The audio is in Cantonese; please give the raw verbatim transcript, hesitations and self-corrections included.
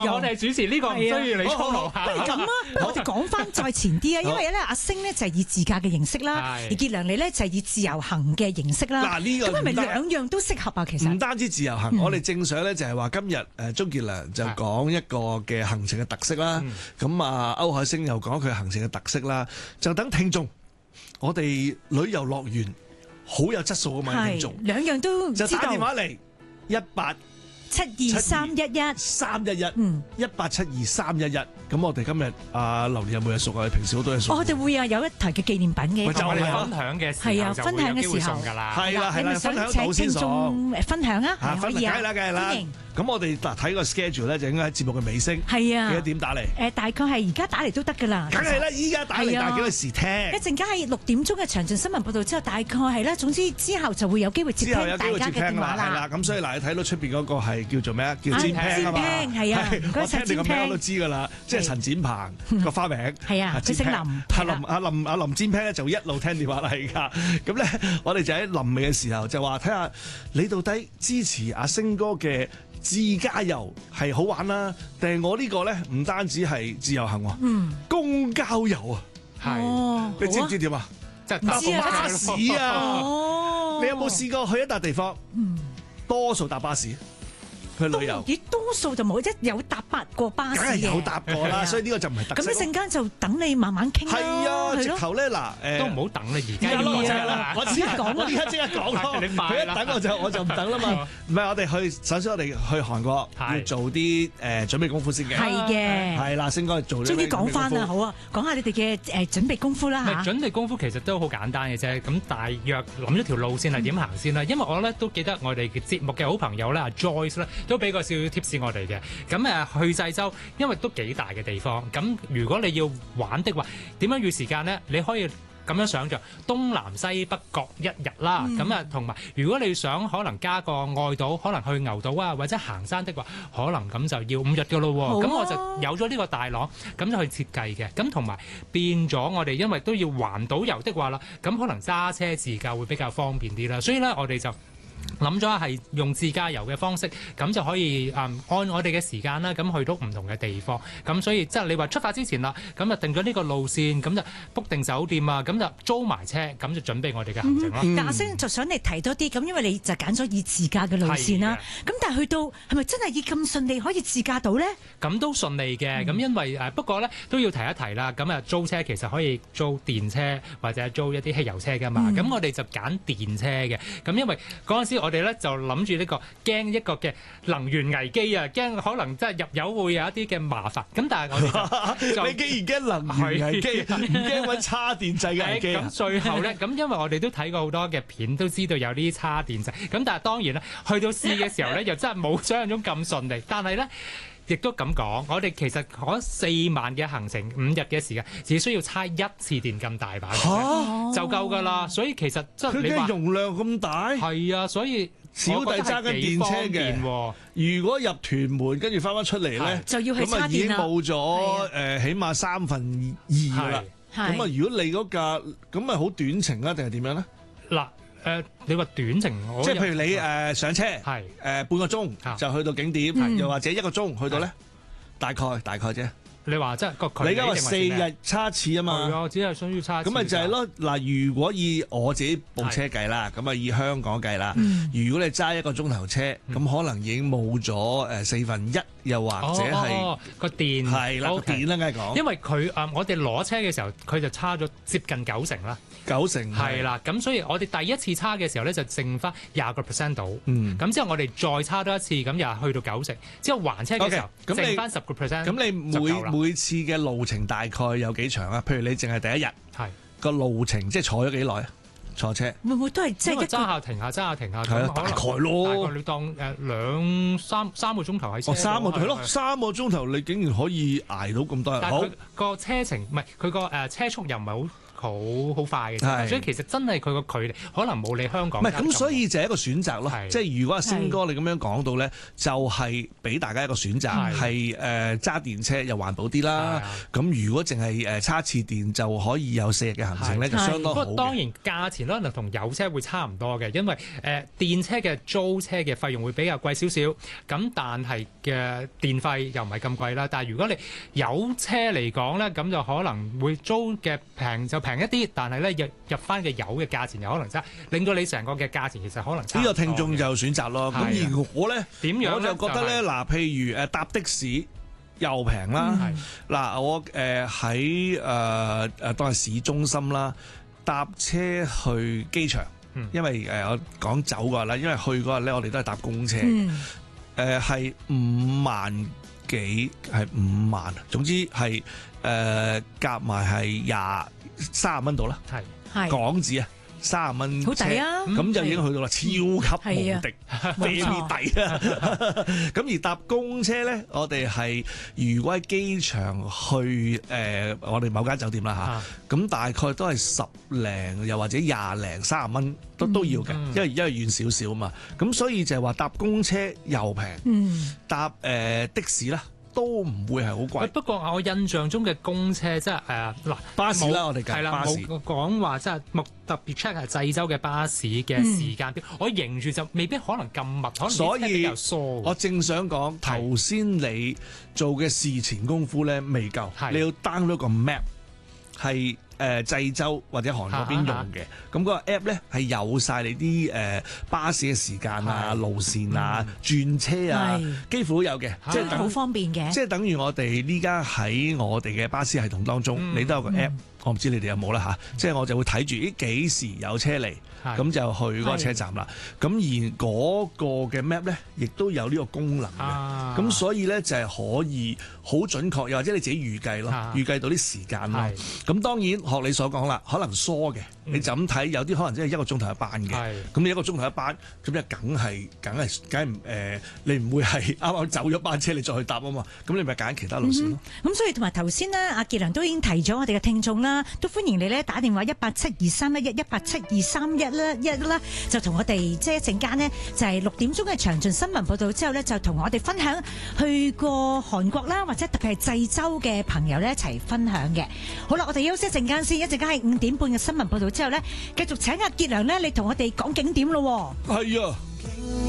我哋主持呢個唔需要你操勞下。 不如咁啊，不如我哋講翻再前啲啊，因為咧阿星咧就係以自駕嘅形式啦，而傑良你咧就係以自由行嘅形式啦。 嗱呢個咁係咪兩樣都適合啊？其實唔單止自由行，我哋正想咧就係話今日誒鍾傑良就講一個嘅行程嘅特色啦，咁啊歐海星又講佢行程嘅特色啦，就等聽眾，我哋旅遊樂園好有質素啊嘛，聽眾兩樣都就打電話嚟一八七二三一一三一一， 嗯， 一八七二三一一。咁我哋今日啊榴蓮有冇嘢送啊？平時好多嘢送。 我哋會啊有一台嘅紀念品嘅， 就係分享嘅時候係啊，分享嘅時候㗎啦， 係啦係啦，分享請到先送。 分享啊， 嚇，分享梗係啦，梗係啦。咁我哋嗱睇個 schedule 咧，就應該喺節目嘅尾聲。 係啊， 幾多點打嚟？ 誒，大概係而家打嚟都得㗎啦。 梗係啦，依家打嚟，但係幾多時聽？ 一陣間係六點鐘嘅詳盡新聞報導之後，大概係啦。總之之後就會有機會接聽大家嘅電話啦。 係啦，咁所以嗱，你睇到出邊嗰個係叫做咩啊？叫展平啊嘛。 係啊，唔該曬展平。 我聽你個名我都知㗎啦，即係陳展鵬個花名。 係啊，佢姓林。 阿林阿林阿林展平咧就一路聽電話啦，而家咁咧，我哋就喺臨尾嘅時候就話睇下你到底支持阿星哥嘅自駕遊係好玩啦，定係我呢個咧唔單止係自由行喎，嗯，公交遊啊，係，你知唔知點啊？ 即係搭巴士啊！哦，你有冇試過去一笪地方？嗯，多數搭巴士。去旅遊， 咦？多數就冇，一有搭八個巴士嘅， 梗係有搭過啦，所以呢個就唔係特色。 咁一陣間就等你慢慢傾啦。 係啊，直頭咧嗱，誒都唔好等啦，而家要啦，我即刻講，我呢刻即刻講咯。佢一等我就我就唔等啦嘛。唔係，我哋去首先我哋去韓國要做啲誒準備功夫先嘅。係嘅，係啦，星哥做。 終於講翻啦，好啊，講下你哋嘅誒準備功夫啦嚇。 準備功夫其實都好簡單嘅啫，咁大約諗咗條路線係點行先啦。因為我咧都記得我哋嘅節目嘅好朋友咧，阿 Joyce 咧都俾個少少 tips 我哋嘅，咁誒去濟州，因為都幾大嘅地方，咁如果你要玩的話，點樣預時間呢？你可以咁樣想像東南西北各一日啦，咁啊同埋如果你想可能加個外島，可能去牛島啊或者行山的話，可能咁就要五日㗎咯喎，咁、啊、我就有咗呢個大綱，咁就去設計嘅，咁同埋變咗我哋因為都要環島遊的話啦，咁可能揸車自駕會比較方便啲啦，所以咧我哋就諗咗係用自駕遊嘅方式，咁就可以誒、嗯、按我哋嘅時間啦，咁去到唔同嘅地方。咁所以即係你話出發之前啦，咁就定咗呢個路線，咁就 book 定酒店啊，咁就租埋車，咁就準備我哋嘅行程咯。 嗯嗯、阿星就想你提多啲，咁因為你就揀咗以自駕嘅路線啦。咁但係去到係咪真係以咁順利可以自駕到咧？ 咁都順利嘅，咁、嗯、因為誒不過咧都要提一提啦。咁啊租車其實可以租電車或者租一啲汽油車㗎嘛。咁、嗯、我哋就揀電車嘅。咁因為嗰陣時我哋咧就諗住呢個驚一個嘅能源危機啊，驚可能即係入油會有一啲嘅麻煩。咁但係我哋就你既然驚能源危機，唔驚揾叉電掣嘅危機。 咁最後咧，咁因為我哋都睇過好多嘅片，都知道有啲叉電掣。咁但係當然啦，去到試嘅時候咧，又真係冇想象中咁順利。但係咧，亦都咁講，我哋其實嗰四晚嘅行程，五日嘅時間，只需要叉一次電咁大把，就夠㗎啦。所以其實即係你話容量咁大， 係啊，所以。 小弟揸緊電車嘅，如果入屯門跟住翻返出嚟咧， 就要去叉電啦。咁啊已經冇咗誒，起碼三分二啦。咁啊，如果你嗰架咁咪好短程啊，定係點樣咧？ 嗱誒，你話短程， 即係譬如你誒上車係誒半個鐘就去到景點，又或者一個鐘去到咧，大概大概啫。 你話即係個距離， 你而家話四日叉一次啊嘛， 係啊，只係需要叉一次。 咁咪就係咯。嗱，如果以我自己部車計啦，咁啊以香港計啦，嗯、如果你揸一個鐘頭車，咁、嗯、可能已經冇咗誒四分一，又或者係個、 哦哦、電係啦，個 okay, 電啦，梗係講。 因為佢誒、呃，我哋攞車嘅時候，佢就差咗接近九成啦， 九成係啦。咁所以我哋第一次叉嘅時候咧，就剩翻廿個 percent 到。嗯。咁之後我哋再叉多一次，咁又去到九成。之後還車嘅時候，okay, 剩翻十個 percent。 咁你每每次嘅路程大概有幾長啊？譬如你淨係第一日，係個路程即係坐咗幾耐啊？坐車會唔會都係即係揸下停下，揸下停下？ 係啊，大概咯。 大概你當誒兩三三個鐘頭喺車。 哦，三個係咯，三個鐘頭你竟然可以捱到咁多日。 但係佢個車程唔係佢個誒車速又唔係好好好快嘅， 係所以其實真係佢個距離可能冇你香港唔係咁，所以就係一個選擇咯。 係即係如果阿星哥你咁樣講到咧，就係俾大家一個選擇，係誒揸電車又環保啲啦。咁如果淨係誒叉次電就可以有四日嘅行程咧，就相當好嘅。 不過當然價錢可能同油車會差唔多嘅，因為誒、呃、電車嘅租車嘅費用會比較貴少少，咁但係嘅電費又唔係咁貴啦。但係如果你油車嚟講咧，咁就可能會租嘅平就平一啲，但係咧入入翻嘅油嘅價錢又可能差，令到你成個嘅價錢其實可能差。 呢個聽眾就選擇咯。咁而我咧點樣呢？ 我就覺得咧，嗱、就係，譬如誒搭的士又平啦。嗱、嗯，我誒喺誒誒當係市中心啦，搭車去機場。嗯、因為誒、呃、我講走嗰日啦，因為去嗰日咧，我哋都係搭公車，誒係、嗯呃、五萬幾，係五萬，總之係誒夾埋係廿三十蚊度啦，係港紙啊。三十蚊，好抵啊！咁就已經去到啦，超級無敵，非常抵啊！咁而搭公車咧，我哋係如果喺機場去誒、呃，我哋某間酒店啦嚇，咁、啊、大概都係十零又或者廿零三十蚊都都要嘅、嗯，因為因為遠少少啊嘛。咁所以就係話搭公車又平、嗯，搭誒、呃、的士啦。都唔會係好貴。不過我印象中嘅公車即係誒嗱巴士啦，我哋係啦，冇講話即係冇特別 check 係濟州嘅巴士嘅時間表。嗯、我認住就未必可能咁密，可能啲車比較疏。 所以我正想講頭先你做嘅事前功夫咧未夠，你要 download 個 map 係。誒濟州或者韓國邊用嘅，咁嗰個 app 咧係有晒你啲誒巴士嘅時間啊、路線啊、嗯、轉車啊，幾乎都有嘅，即係好方便嘅。 即係等於我哋呢家喺我哋嘅巴士系統當中，嗯、你都有個 app，、嗯、我唔知你哋有冇啦嚇。即係我就會睇住咦幾時有車嚟，咁就去嗰個車站啦。咁而嗰個嘅 map 咧，亦都有呢個功能嘅。咁、啊、所以咧就係可以好準確，又或者你自己預計咯，預計到啲時間咯。咁當然。學你所講啦，可能疏嘅，你就咁睇，有啲可能真係一個鐘頭一班嘅，咁你一個鐘頭一班，咁就梗係梗係梗係唔誒，你唔會係啱啱走咗班車，你再去搭啊嘛，咁你咪揀其他路線咯。咁、 嗯、所以同埋頭先呢，阿傑良都已經提咗我哋嘅聽眾啦，都歡迎你咧打電話一八七二三一一一八七二三一啦一啦，就同我哋即係一陣間呢，就係、是、六點鐘嘅詳盡新聞報導之後呢，就同我哋分享去過韓國啦，或者特別係濟州嘅朋友咧一齊分享嘅。好啦，我哋休息一陣間。一陣間係五點半嘅新聞報道之後咧，繼續請阿傑良咧，你同我哋講景點咯。 係啊。